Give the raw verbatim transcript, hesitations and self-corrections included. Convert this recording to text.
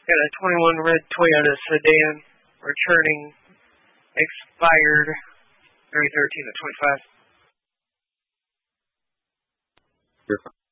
Got a twenty-one red Toyota sedan, returning, expired three thirteen of twenty-five. You're fine.